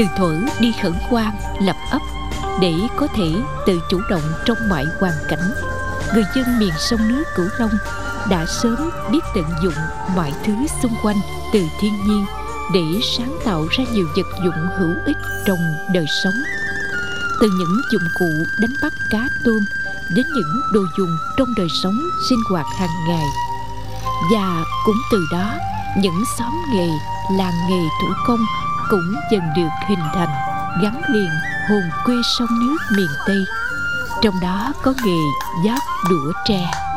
từ thuở đi khẩn hoang lập ấp để có thể tự chủ động trong mọi hoàn cảnh, người dân miền sông nước Cửu Long đã sớm biết tận dụng mọi thứ xung quanh từ thiên nhiên để sáng tạo ra nhiều vật dụng hữu ích trong đời sống. Từ những dụng cụ đánh bắt cá tôm đến những đồ dùng trong đời sống sinh hoạt hàng ngày. Và cũng từ đó, những xóm nghề, làng nghề thủ công cũng dần được hình thành, gắn liền hồn quê sông nước miền Tây. Trong đó có nghề vác đũa tre.